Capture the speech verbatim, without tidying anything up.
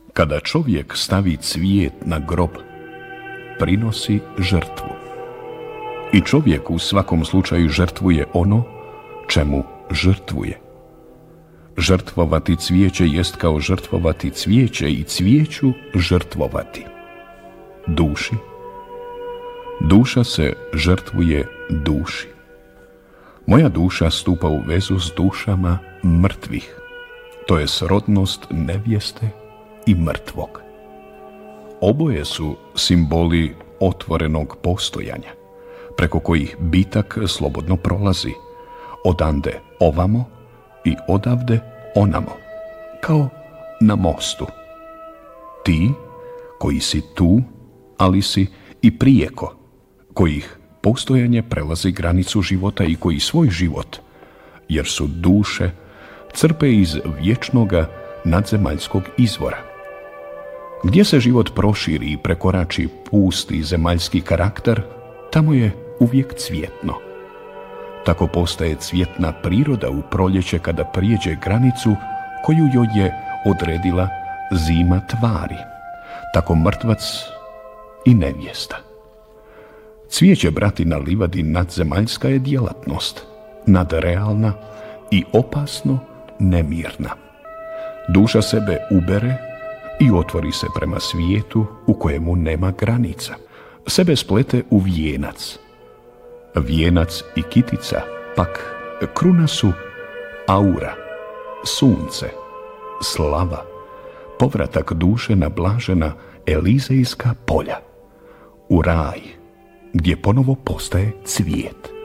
Kada čovjek stavi cvijet na grob, prinosi žrtvu. I čovjek u svakom slučaju žrtvuje ono čemu žrtvuje. Žrtvovati cvijeće jest kao žrtvovati cvijeće i cvijeću žrtvovati. Duši. Duša se žrtvuje duši. Moja duša stupa u vezu s dušama mrtvih. To je srodnost nevjeste i mrtvog. Oboje su simboli otvorenog postojanja, preko kojih bitak slobodno prolazi, odande ovamo i odavde onamo, kao na mostu. Ti, koji si tu, ali si i prijeko, kojih postojanje prelazi granicu života i koji svoj život, jer su duše, crpe iz vječnoga nadzemaljskog izvora. Gdje se život proširi i prekorači pusti zemaljski karakter, tamo je uvijek cvjetno. Tako postaje cvjetna priroda u proljeće kada prijeđe granicu koju joj je odredila zima tvari. Tako mrtvac i nevjesta. Cvijeće, brati, na livadi nadzemaljska je djelatnost, nadrealna i opasno nemirna. Duša sebe ubere i otvori se prema svijetu u kojemu nema granica. Sebe splete u vijenac. Vijenac i kitica, pak, kruna su aura, sunce, slava, povratak duše na blažena elizejska polja, u raj, gdje ponovo postaje cvijet.